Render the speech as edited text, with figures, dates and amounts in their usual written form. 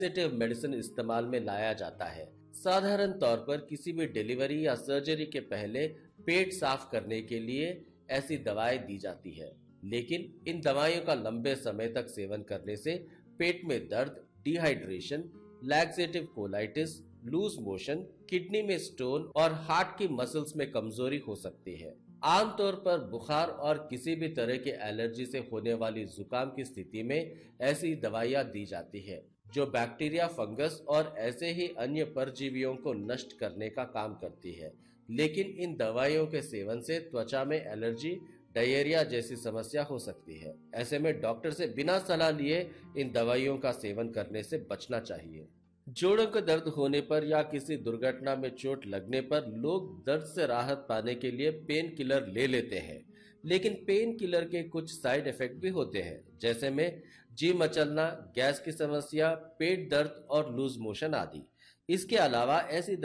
Laxative medicine इस्तेमाल में लाया जाता है। साधारण तौर पर किसी भी डिलीवरी या सर्जरी के पहले पेट साफ करने के लिए ऐसी दवाएं दी जाती है, लेकिन इन दवाइयों का लंबे समय तक सेवन करने से पेट में दर्द, dehydration, laxative colitis, loose motion, kidney में स्टोन और हार्ट की मसल्स में कमजोरी हो सकती है। आमतौर पर बुखार और किसी भी तरह के एलर्जी से होने वाली जुकाम की स्थिति में ऐसी दवाइयां दी जाती है, जो बैक्टीरिया, फंगस और ऐसे ही अन्य परजीवियों को नष्ट करने का काम करती है। लेकिन इन दवाइयों के सेवन से त्वचा में एलर्जी, डायरिया जैसी समस्या हो सकती है। ऐसे में डॉक्टर से बिना सलाह लिए इन दवाइयों का सेवन करने से बचना चाहिए। जोड़ों का दर्द होने पर या किसी दुर्घटना में चोट लगने पर लोग दर्द से राहत पाने के लिए पेन किलर ले लेते हैं, लेकिन पेन किलर के कुछ साइड इफेक्ट भी होते हैं, जैसे में जी मचलना, गैस की समस्या, पेट दर्द और लूज मोशन आदि। इसके अलावा ऐसी